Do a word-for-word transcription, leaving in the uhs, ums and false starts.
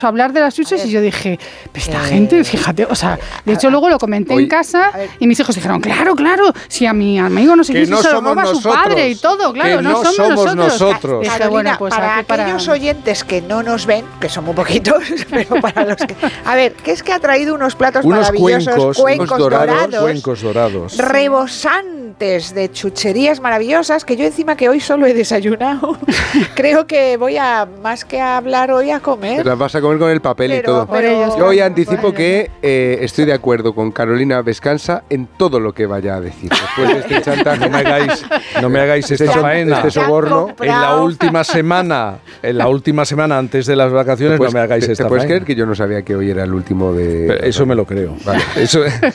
hablar de las chuches y yo dije, pero esta eh, gente, fíjate, o sea, de hecho luego lo comenté oye, en casa y mis hijos dijeron, claro, claro, si a mi amigo no sé qué, no se lo roba a su padre y todo, claro, que no, no somos, somos nosotros. nosotros. Carolina, bueno, pues para aquellos para... oyentes que no nos ven, que son muy poquitos, pero para los que... A ver, que es que ha traído unos platos unos maravillosos, cuencos, cuencos unos dorados, dorados, cuencos dorados, rebosantes de chucherías maravillosas, que yo encima que hoy solo he desayunado, creo que voy a, más que a hablar hoy, a comer. Te las vas a comer con el papel pero, y todo. Pero, yo hoy anticipo bueno, que eh, estoy de acuerdo con Carolina Vescanza en todo lo que vaya a decir. Después de este chantaje, no me hagáis, no me hagáis esta este, faena. Este soborno. En la última semana, en la última semana antes de las vacaciones, puedes, no me hagáis te, esta ¿Te puedes faena? creer que yo no sabía que hoy era el último de...? Pero eso me lo creo. Vale. Eso,